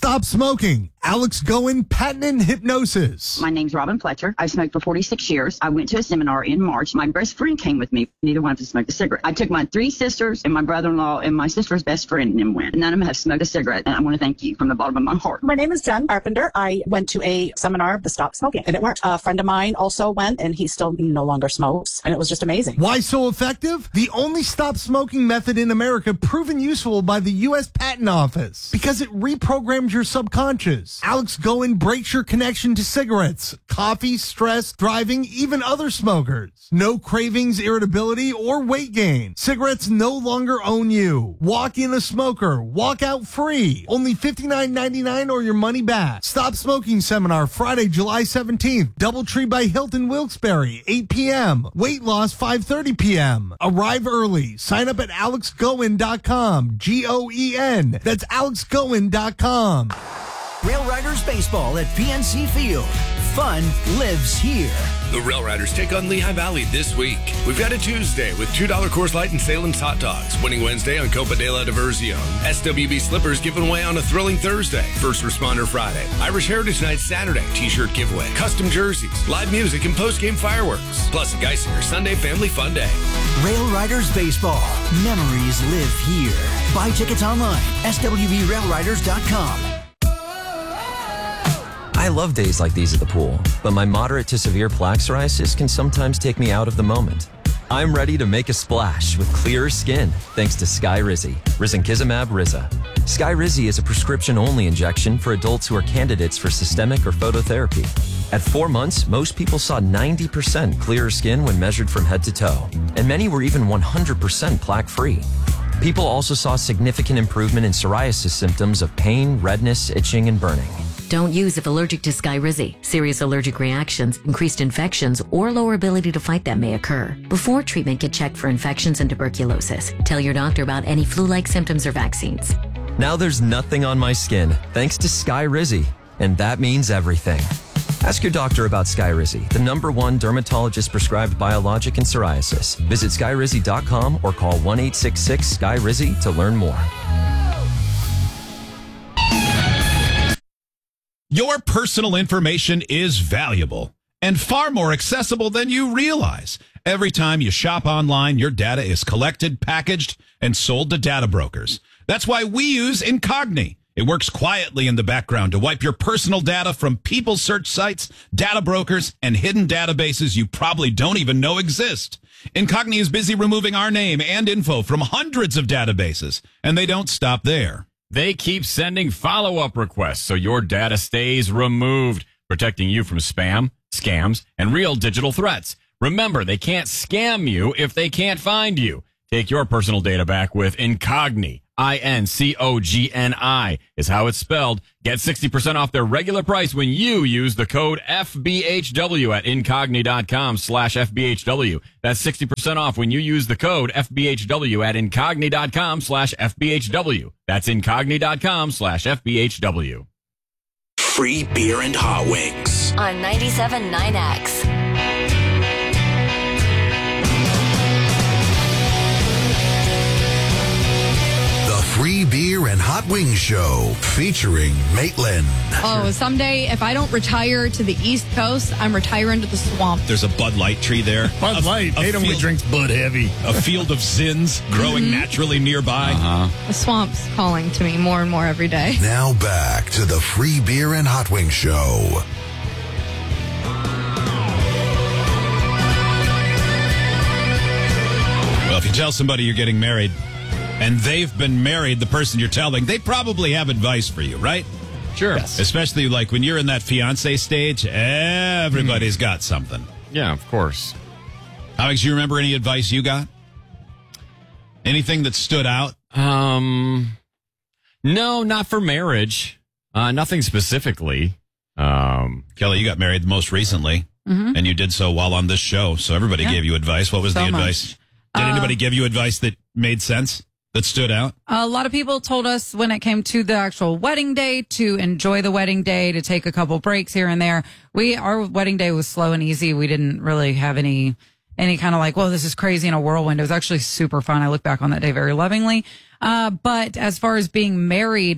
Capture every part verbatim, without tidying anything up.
Stop Smoking, Alex Goen, Patent Hypnosis. My name's Robin Fletcher. I've smoked for forty-six years. I went to a seminar in March. My best friend came with me. Neither one of us smoked a cigarette. I took my three sisters and my brother-in-law and my sister's best friend and them went. None of them have smoked a cigarette, and I want to thank you from the bottom of my heart. My name is Jen Carpenter. I went to a seminar, the Stop Smoking, and it worked. A friend of mine also went, and he still no longer smokes, and it was just amazing. Why so effective? The only stop smoking method in America proven useful by the U S Patent Office because it reprograms your subconscious. Alex Goen breaks your connection to cigarettes, coffee, stress, driving, even other smokers. No cravings, irritability, or weight gain. Cigarettes no longer own you. Walk in a smoker. Walk out free. Only fifty-nine ninety-nine or your money back. Stop Smoking Seminar Friday, July seventeenth. Doubletree by Hilton Wilkes-Barre, eight p.m. Weight loss, five thirty p.m. Arrive early. Sign up at alex goen dot com. G O E N. That's alex goen dot com. Rail Riders Baseball at P N C Field. Fun lives here. The Rail Riders take on Lehigh Valley this week. We've got a Tuesday with two dollar Coors Light and Salem's Hot Dogs. Winning Wednesday on Copa de la Diversión. S W B slippers given away on a thrilling Thursday. First Responder Friday. Irish Heritage Night Saturday. T-shirt giveaway. Custom jerseys. Live music and post-game fireworks. Plus a Geisinger Sunday Family Fun Day. Rail Riders Baseball. Memories live here. Buy tickets online. S W B rail riders dot com. I love days like these at the pool, but my moderate to severe plaque psoriasis can sometimes take me out of the moment. I'm ready to make a splash with clearer skin thanks to Skyrizi, risankizumab Riza. Skyrizi is a prescription-only injection for adults who are candidates for systemic or phototherapy. At four months, most people saw ninety percent clearer skin when measured from head to toe, and many were even one hundred percent plaque-free. People also saw significant improvement in psoriasis symptoms of pain, redness, itching, and burning. Don't use if allergic to Skyrizi. Serious allergic reactions, increased infections, or lower ability to fight them may occur. Before treatment, get checked for infections and tuberculosis. Tell your doctor about any flu-like symptoms or vaccines. Now there's nothing on my skin thanks to Skyrizi, and that means everything. Ask your doctor about Skyrizi, the number one dermatologist-prescribed biologic in psoriasis. Visit skyrizi dot com or call one eight six six S K Y R I Z I to learn more. Your personal information is valuable and far more accessible than you realize. Every time you shop online, your data is collected, packaged, and sold to data brokers. That's why we use Incogni. It works quietly in the background to wipe your personal data from people search sites, data brokers, and hidden databases you probably don't even know exist. Incogni is busy removing our name and info from hundreds of databases, and they don't stop there. They keep sending follow-up requests so your data stays removed, protecting you from spam, scams, and real digital threats. Remember, they can't scam you if they can't find you. Take your personal data back with Incogni. I N C O G N I is how it's spelled. Get sixty percent off their regular price when you use the code F B H W at incogni.com slash FBHW. That's sixty percent off when you use the code F B H W at incogni.com slash FBHW. That's incogni.com slash FBHW. Free beer and hot wings. On ninety-seven point nine X. Free Beer and Hot Wings Show featuring Maitland. Oh, someday if I don't retire to the East Coast, I'm retiring to the swamp. There's a Bud Light tree there. Bud a, Light. A Nate only drinks Bud Heavy. A field of zins growing mm-hmm. naturally nearby. Uh-huh. The swamp's calling to me more and more every day. Now back to the Free Beer and Hot Wings Show. Well, if you tell somebody you're getting married, and they've been married, the person you're telling, they probably have advice for you, right? Sure. Yes. Especially like when you're in that fiancé stage, everybody's mm. got something. Yeah, of course. Alex, you remember any advice you got? Anything that stood out? Um, no, not for marriage. Uh, nothing specifically. Um, Kelly, you got married most recently, mm-hmm. and you did so while on this show, so everybody yeah. gave you advice. What was so the advice? Much. Did uh, anybody give you advice that made sense? That stood out? A lot of people told us when it came to the actual wedding day to enjoy the wedding day, to take a couple breaks here and there. We, our wedding day was slow and easy. We didn't really have any, any kind of like, whoa, this is crazy in a whirlwind. It was actually super fun. I look back on that day very lovingly. Uh, but as far as being married,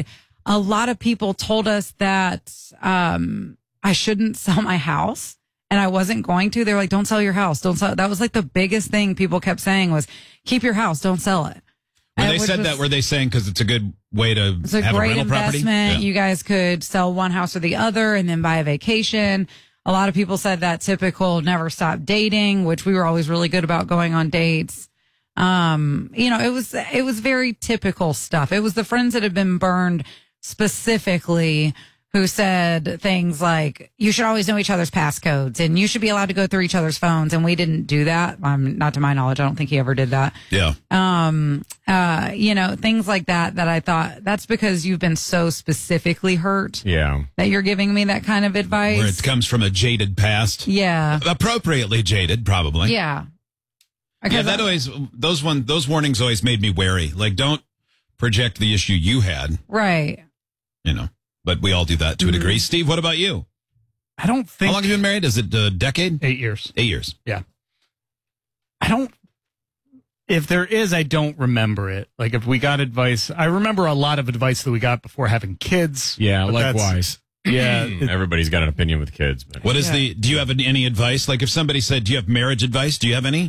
a lot of people told us that um, I shouldn't sell my house, and I wasn't going to. They were like, don't sell your house. Don't sell. That was like the biggest thing people kept saying was, keep your house, don't sell it. When And they which said was- that, were they saying because it's a good way to It's a have a great rental property? investment. Yeah. You guys could sell one house or the other and then buy a vacation. A lot of people said that typical never stop dating, which we were always really good about going on dates. Um, you know, it was, it was very typical stuff. It was the friends that had been burned specifically who said things like, you should always know each other's passcodes and you should be allowed to go through each other's phones. And we didn't do that. Um, not to my knowledge. I don't think he ever did that. Yeah. Um, uh, you know, things like that, that I thought that's because you've been so specifically hurt Yeah. that you're giving me that kind of advice. Where it comes from a jaded past. Yeah. Appropriately jaded, probably. Yeah. Yeah, that always, those one, those warnings always made me wary. Like, don't project the issue you had, Right. you know, but we all do that to a degree. Steve, what about you? I don't think. How long have you been married? Is it a decade? Eight years. Eight years. Yeah. I don't. If there is, I don't remember it. Like if we got advice, I remember a lot of advice that we got before having kids. Yeah, but that's- likewise. Yeah. it- Everybody's got an opinion with kids. But. What is Yeah. the, do you have any advice? Like if somebody said, do you have marriage advice? Do you have any?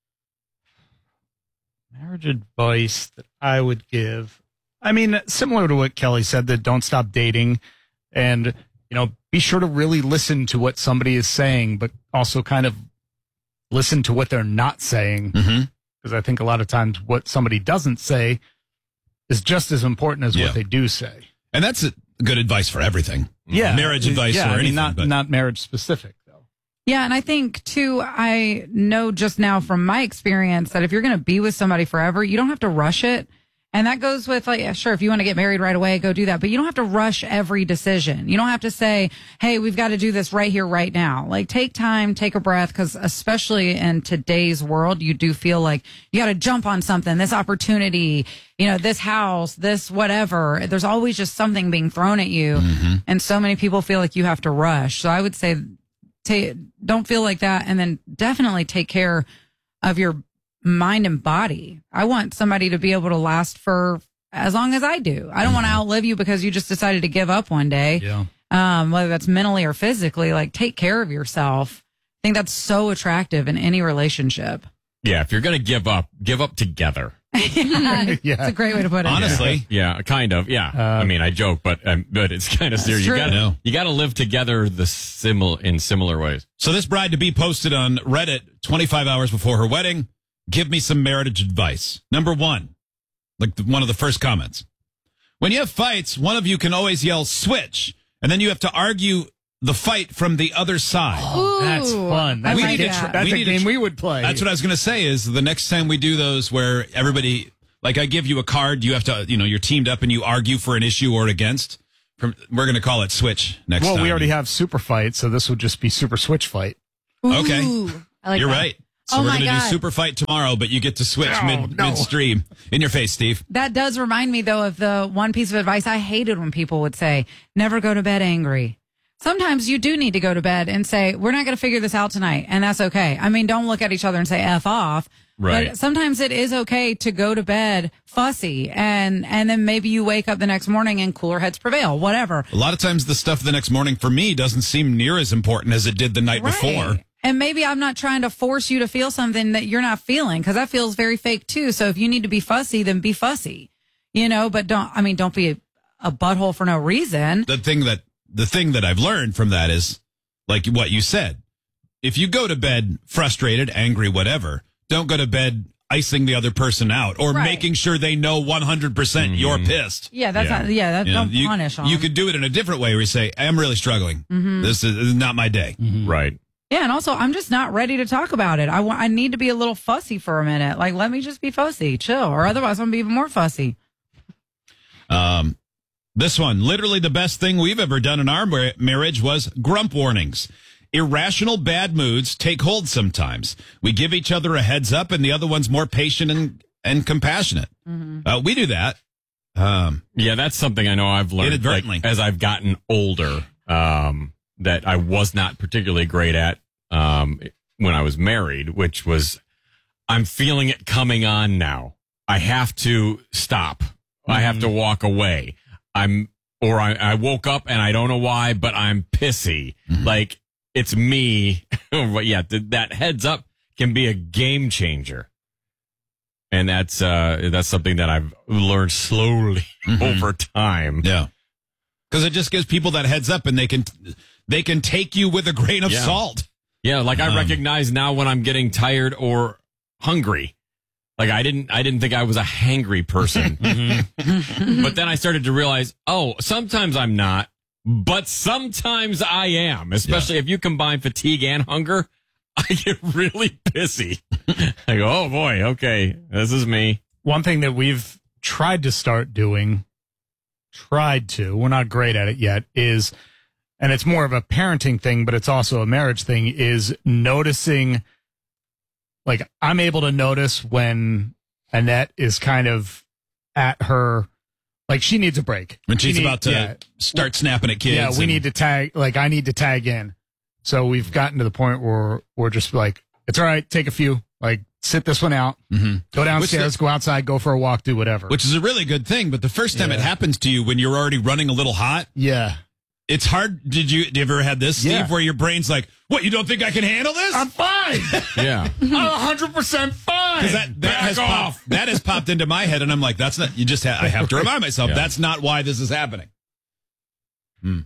Marriage advice that I would give. I mean, similar to what Kelly said, that don't stop dating and, you know, be sure to really listen to what somebody is saying, but also kind of listen to what they're not saying. Mm-hmm. Because I think a lot of times what somebody doesn't say is just as important as Yeah. what they do say. And that's a good advice for everything. Yeah. Marriage advice yeah, or I mean, anything. not, but not marriage specific. Yeah, and I think too, I know just now from my experience that if you're going to be with somebody forever, you don't have to rush it. And that goes with like, yeah, sure, if you want to get married right away, go do that. But you don't have to rush every decision. You don't have to say, hey, we've got to do this right here, right now. Like take time, take a breath, because especially in today's world, you do feel like you got to jump on something, this opportunity, you know, this house, this whatever. There's always just something being thrown at you. Mm-hmm. And so many people feel like you have to rush. So I would say, Take, don't feel like that, and then definitely take care of your mind and body. I want somebody to be able to last for as long as I do. I don't want to outlive you because you just decided to give up one day. Yeah. Um, whether that's mentally or physically, like take care of yourself. I think that's so attractive in any relationship. Yeah, if you're going to give up, give up together. yeah, Yeah. it's a great way to put it. honestly, Yeah, kind of. Yeah. I mean, I joke, but um, but it's kind of serious. You true. got No. to you got to live together the simil- in similar ways. so this bride to be posted on Reddit twenty-five hours before her wedding. Give me some marriage advice. Number one, like the, one of the first comments. When you have fights, one of you can always yell switch, and then you have to argue the fight from the other side. Oh, that's Ooh, fun. I That's, We a, like need to that. try- that's we a need to game tr- we would play. That's what I was going to say is the next time we do those where everybody, like I give you a card, you have to, you know, you're teamed up and you argue for an issue or against. From, we're going to call it switch next well, time. we already have super fight, so this would just be super switch fight. Okay. Ooh, I like You're that. right. So Oh we're my going to do God. super fight tomorrow, but you get to switch Oh, mid no. midstream. In your face, Steve. That does remind me, though, of the one piece of advice I hated when people would say, never go to bed angry. Sometimes you do need to go to bed and say, we're not going to figure this out tonight. And that's okay. I mean, don't look at each other and say F off. Right. But sometimes it is okay to go to bed fussy and, and then maybe you wake up the next morning and cooler heads prevail, whatever. A lot of times the stuff the next morning for me doesn't seem near as important as it did the night before. And maybe I'm not trying to force you to feel something that you're not feeling because that feels very fake too. So if you need to be fussy, then be fussy, you know, but don't, I mean, don't be a, a butthole for no reason. The thing that the thing that I've learned from that is like what you said. If you go to bed frustrated, angry, whatever, don't go to bed icing the other person out or Right. making sure they know one hundred percent you're pissed. Yeah, that's Yeah. not, yeah, that, You know, don't you, punish them. you could do it in a different way where you say, I'm really struggling. This, is, this is not my day. Right. Yeah, and also I'm just not ready to talk about it. I want, I need to be a little fussy for a minute. Like, let me just be fussy, chill, or otherwise I'm gonna be even more fussy. Um, this one, literally the best thing we've ever done in our mar- marriage was grump warnings. Irrational bad moods take hold sometimes. We give each other a heads up and the other one's more patient and, and compassionate. Uh, we do that. Um, Yeah, that's something I know I've learned Inadvertently. like, as I've gotten older, um, that I was not particularly great at um, when I was married, which was I'm feeling it coming on now. I have to stop. I have to walk away. I'm or I, I woke up and I don't know why, but I'm pissy. Mm-hmm. Like, it's me. But yeah, th- that heads up can be a game changer. And that's uh, that's something that I've learned slowly mm-hmm. over time. Yeah. Because it just gives people that heads up, and they can they can take you with a grain of yeah. salt. Yeah, like I um, recognize now when I'm getting tired or hungry. Like I didn't I didn't think I was a hangry person. mm-hmm. But then I started to realize, oh, sometimes I'm not, but sometimes I am. Especially yeah. if you combine fatigue and hunger, I get really pissy. I go, oh boy, okay, this is me. One thing that we've tried to start doing, tried to, we're not great at it yet, is, and it's more of a parenting thing, but it's also a marriage thing, is noticing, like, I'm able to notice when Annette is kind of at her, like, she needs a break. When she's she need, about to yeah, start snapping at kids. Yeah, we and, need to tag, like, I need to tag in. So we've gotten to the point where we're just like, it's all right, take a few, like, sit this one out, mm-hmm. go downstairs, the, go outside, go for a walk, do whatever. Which is a really good thing, but the first time yeah. it happens to you when you're already running a little hot, yeah, it's hard. Did you, did you ever had this, Steve, yeah. where your brain's like, what, you don't think I can handle this? I'm fine. Yeah. I'm one hundred percent fine. Because that, that, has popped, that has popped into my head, and I'm like, that's not, you just ha- I have to remind myself, yeah. that's not why this is happening. Hmm.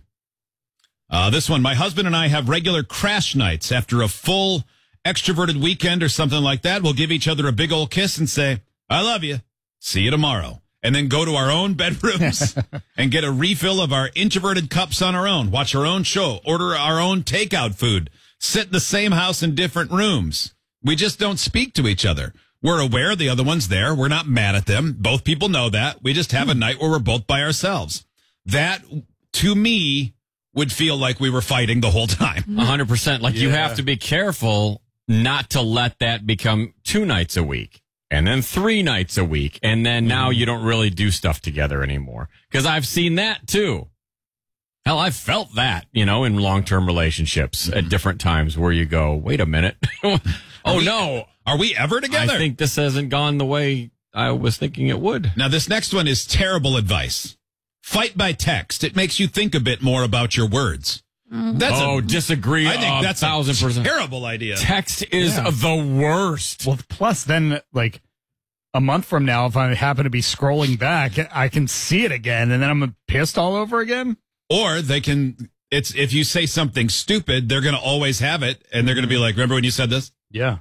Uh, this one, my husband and I have regular crash nights after a full extroverted weekend or something like that. We'll give each other a big old kiss and say, I love you. See you tomorrow. And then go to our own bedrooms and get a refill of our introverted cups on our own, watch our own show, order our own takeout food, sit in the same house in different rooms. We just don't speak to each other. We're aware the other one's there. We're not mad at them. Both people know that. We just have a night where we're both by ourselves. That, to me, would feel like we were fighting the whole time. one hundred percent. Like, yeah. you have to be careful not to let that become two nights a week and then three nights a week. And then now mm-hmm. you don't really do stuff together anymore. Because I've seen that too. Hell, I've felt that, you know, in long-term relationships mm-hmm. at different times where you go, wait a minute. oh, we, no. Are we ever together? I think this hasn't gone the way I was thinking it would. Now, this next one is terrible advice. Fight by text. It makes you think a bit more about your words. Mm-hmm. That's oh, a, disagree. I think a that's thousand a percent terrible idea. Text is yeah. the worst. Well, plus then, like, a month from now, if I happen to be scrolling back, I can see it again, and then I'm pissed all over again. Or they can, it's if you say something stupid, they're going to always have it, and they're going to be like, remember when you said this? Yeah.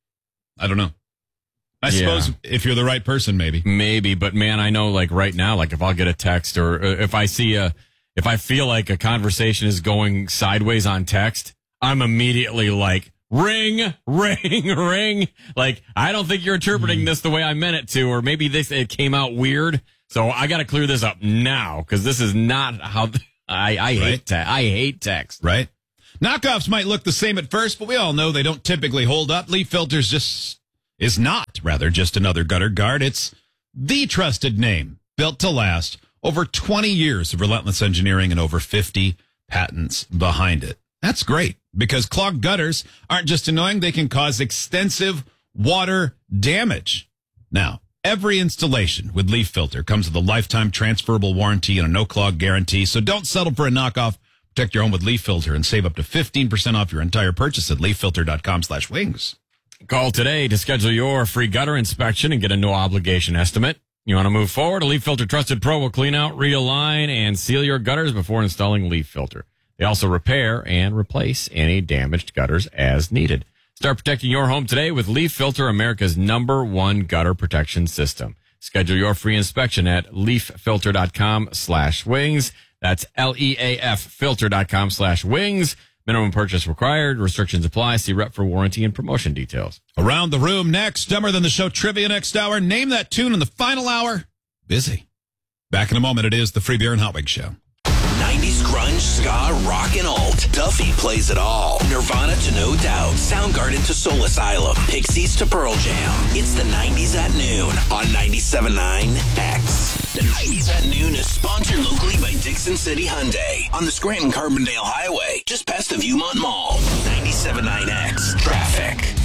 I don't know. I yeah. suppose if you're the right person, maybe. Maybe, but man, I know, like, right now, like, if I'll get a text or if I see a, if I feel like a conversation is going sideways on text, I'm immediately like, ring, ring, ring. Like, I don't think you're interpreting mm. this the way I meant it to, or maybe this, it came out weird. So I got to clear this up now, because this is not how, I, I right. hate te- I hate text. Right. Knockoffs might look the same at first, but we all know they don't typically hold up. Leaf Filters just is not, rather, just another gutter guard. It's the trusted name, built to last, over twenty years of relentless engineering and over fifty patents behind it. That's great, because clogged gutters aren't just annoying, they can cause extensive water damage. Now, every installation with Leaf Filter comes with a lifetime transferable warranty and a no-clog guarantee, so don't settle for a knockoff. Protect your home with Leaf Filter and save up to fifteen percent off your entire purchase at leaffilter.com slash wings. Call today to schedule your free gutter inspection and get a no-obligation estimate. You want to move forward? A Leaf Filter Trusted Pro will clean out, realign, and seal your gutters before installing Leaf Filter. They also repair and replace any damaged gutters as needed. Start protecting your home today with Leaf Filter, America's number one gutter protection system. Schedule your free inspection at leaffilter.com slash wings. That's L-E-A-F filter.com slash wings. Minimum purchase required. Restrictions apply. See rep for warranty and promotion details. Around the room next. Dumber Than the Show trivia next hour. Name that tune in the final hour. Busy. Back in a moment. It is the Free Beer and Hot Wings Show. nineties grunge, ska, rock, and alt. Duffy plays it all. Nirvana to No Doubt. Soundgarden to Soul Asylum. Pixies to Pearl Jam. It's the nineties at noon on ninety-seven point nine X. The nineties at noon is sponsored locally by Dixon City Hyundai on the Scranton-Carbondale Highway, just past the Viewmont Mall. ninety-seven point nine X. Traffic.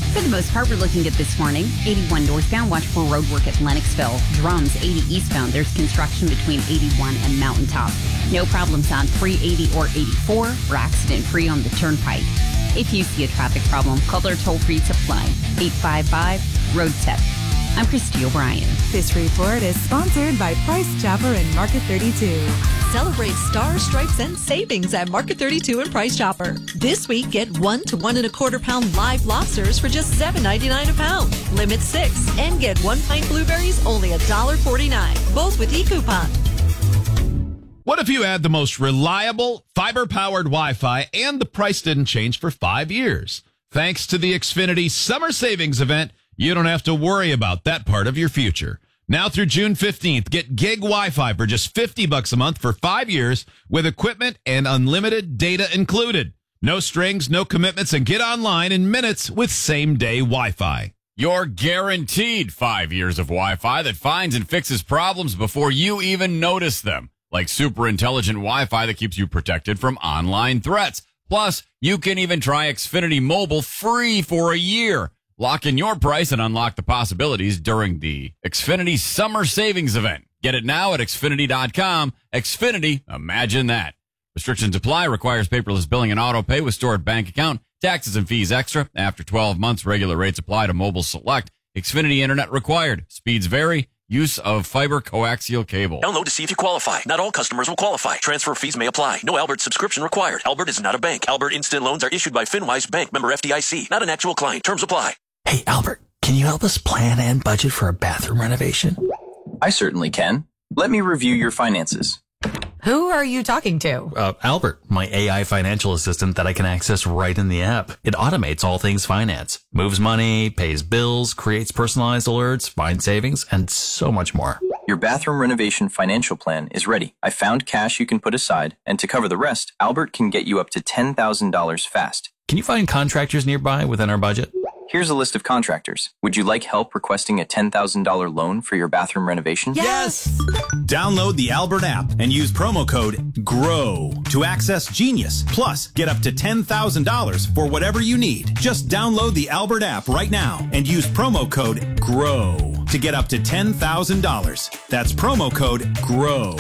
For the most part, we're looking good this morning. eighty-one northbound, watch for road work at Lennoxville. Drums, eighty eastbound, there's construction between eighty-one and Mountaintop. No problems on three eighty or eighty-four. We're accident-free on the Turnpike. If you see a traffic problem, call their toll-free tip line, eight five five, road tip. I'm Christy O'Brien. This report is sponsored by Price Chopper and Market thirty-two. Celebrate stars, stripes, and savings at Market thirty-two and Price Chopper. This week, get one to one and a quarter pound live lobsters for just seven ninety-nine a pound. Limit six, and get one pint blueberries only one dollar forty-nine. Both with e-coupon. What if you had the most reliable, fiber-powered Wi-Fi and the price didn't change for five years? Thanks to the Xfinity Summer Savings Event, you don't have to worry about that part of your future. Now through June fifteenth, get gig Wi-Fi for just fifty bucks a month for five years with equipment and unlimited data included. No strings, no commitments, and get online in minutes with same-day Wi-Fi. You're guaranteed five years of Wi-Fi that finds and fixes problems before you even notice them. Like super intelligent Wi-Fi that keeps you protected from online threats. Plus, you can even try Xfinity Mobile free for a year. Lock in your price and unlock the possibilities during the Xfinity Summer Savings Event. Get it now at Xfinity dot com. Xfinity, imagine that. Restrictions apply. Requires paperless billing and auto pay with stored bank account. Taxes and fees extra. After twelve months, regular rates apply to Mobile Select. Xfinity Internet required. Speeds vary. Use of fiber coaxial cable. Download to see if you qualify. Not all customers will qualify. Transfer fees may apply. No Albert subscription required. Albert is not a bank. Albert Instant Loans are issued by FinWise Bank, member F D I C. Not an actual client. Terms apply. Hey, Albert, can you help us plan and budget for a bathroom renovation? I certainly can. Let me review your finances. Who are you talking to? Uh, Albert, my A I financial assistant that I can access right in the app. It automates all things finance, moves money, pays bills, creates personalized alerts, finds savings, and so much more. Your bathroom renovation financial plan is ready. I found cash you can put aside, and to cover the rest, Albert can get you up to ten thousand dollars fast. Can you find contractors nearby within our budget? Here's a list of contractors. Would you like help requesting a ten thousand dollars loan for your bathroom renovation? Yes! Download the Albert app and use promo code GROW to access Genius. Plus, get up to ten thousand dollars for whatever you need. Just download the Albert app right now and use promo code GROW to get up to ten thousand dollars. That's promo code GROW.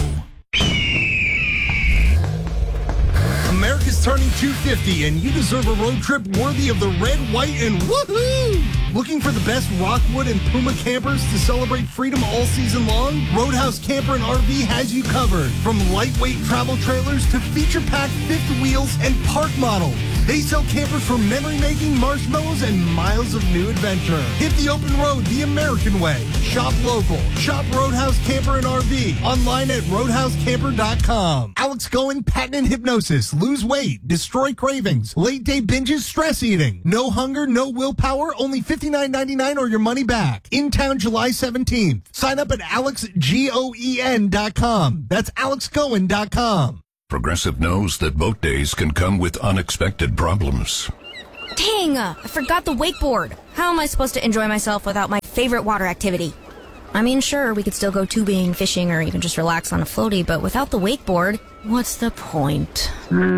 America's turning two fifty, and you deserve a road trip worthy of the red, white, and woohoo! Looking for the best Rockwood and Puma campers to celebrate freedom all season long? Roadhouse Camper and R V has you covered. From lightweight travel trailers to feature-packed fifth wheels and park models. They sell campers for memory-making, marshmallows, and miles of new adventure. Hit the open road the American way. Shop local. Shop Roadhouse Camper and R V. Online at roadhouse camper dot com. Alex Goen, patent hypnosis. Lose weight. Destroy cravings. Late day binges, stress eating. No hunger, no willpower, only fifty-nine ninety-nine or your money back. In town July seventeenth. Sign up at alex goen dot com. That's alex goen dot com. Progressive knows that boat days can come with unexpected problems. Dang, I forgot the wakeboard. How am I supposed to enjoy myself without my favorite water activity? I mean, sure, we could still go tubing, fishing, or even just relax on a floaty, but without the wakeboard, what's the point?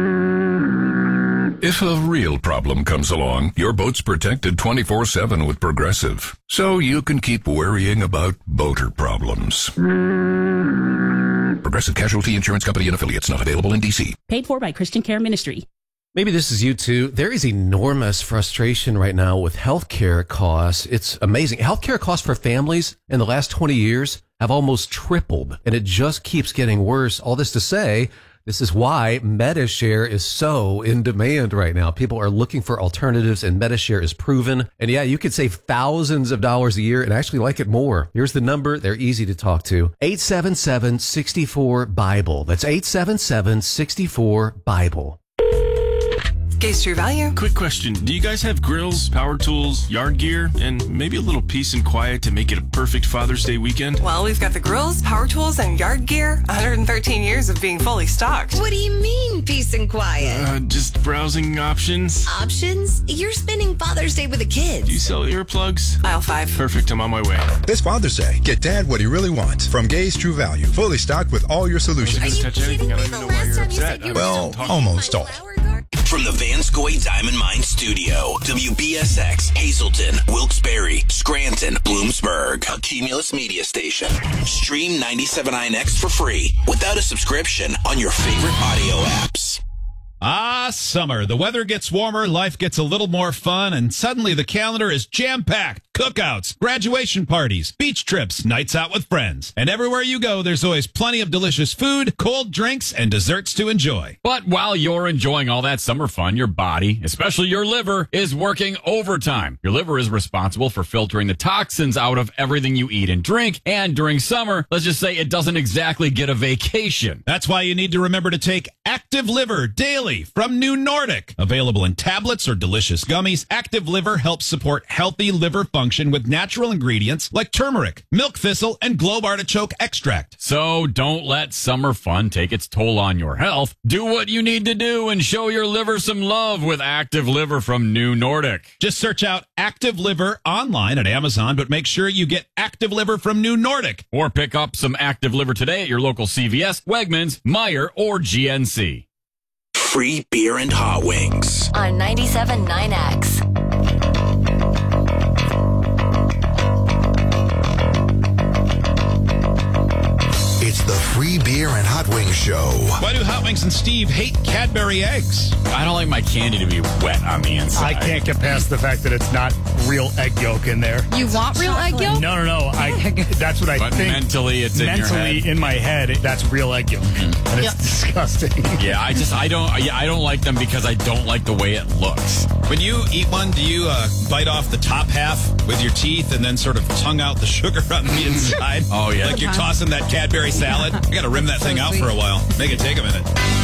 If a real problem comes along, your boat's protected twenty-four seven with Progressive, so you can keep worrying about boater problems. Progressive Casualty Insurance Company and Affiliates, not available in D C. Paid for by Christian Care Ministry. Maybe this is you too. There is enormous frustration right now with healthcare costs. It's amazing. Healthcare costs for families in the last twenty years have almost tripled, and it just keeps getting worse. All this to say, this is why MediShare is so in demand right now. People are looking for alternatives, and MediShare is proven. And yeah, you could save thousands of dollars a year and actually like it more. Here's the number. They're easy to talk to. eight seven seven, six four, BIBLE. That's eight seven seven, six four, BIBLE. Gaze True Value. Quick question. Do you guys have grills, power tools, yard gear, and maybe a little peace and quiet to make it a perfect Father's Day weekend? Well, we've got the grills, power tools, and yard gear. one hundred thirteen years of being fully stocked. What do you mean, peace and quiet? Uh, just browsing options. Options? You're spending Father's Day with the kids. Do you sell earplugs? Aisle five. Perfect. I'm on my way. This Father's Day, get Dad what he really wants from Gaze True Value. Fully stocked with all your solutions. Are you kidding me? The last time you said you were Well, gonna almost all. From the Vanscoy Diamond Mine Studio, W B S X, Hazleton, Wilkes-Barre, Scranton, Bloomsburg, a Cumulus media station. Stream ninety-seven I N X for free without a subscription on your favorite audio apps. Ah, summer. The weather gets warmer, life gets a little more fun, and suddenly the calendar is jam-packed. Cookouts, graduation parties, beach trips, nights out with friends. And everywhere you go, there's always plenty of delicious food, cold drinks, and desserts to enjoy. But while you're enjoying all that summer fun, your body, especially your liver, is working overtime. Your liver is responsible for filtering the toxins out of everything you eat and drink. And during summer, let's just say it doesn't exactly get a vacation. That's why you need to remember to take Active Liver daily from New Nordic. Available in tablets or delicious gummies, Active Liver helps support healthy liver function with natural ingredients like turmeric, milk thistle, and globe artichoke extract. So don't let summer fun take its toll on your health. Do what you need to do and show your liver some love with Active Liver from New Nordic. Just search out Active Liver online at Amazon, but make sure you get Active Liver from New Nordic. Or pick up some Active Liver today at your local C V S, Wegmans, Meijer, or G N C. Free beer and hot wings. On ninety-seven point nine X. It's the Free Beer and Hot Wings Show. Why do Hot Wings and Steve hate Cadbury eggs? I don't like my candy to be wet on the inside. I can't get past the fact that it's not real egg yolk in there. You want real egg yolk? No, no, no. I, that's what I but think. mentally, it's mentally in your head. in my head, that's real egg yolk, mm-hmm. and it's Yep. disgusting. Yeah, I just I don't yeah, I don't like them because I don't like the way it looks. When you eat one, do you uh, bite off the top half with your teeth and then sort of tongue out the sugar on the inside? Oh yeah, like you're tossing that Cadbury salad. I got to rim that thing out for a while. Make it take a minute.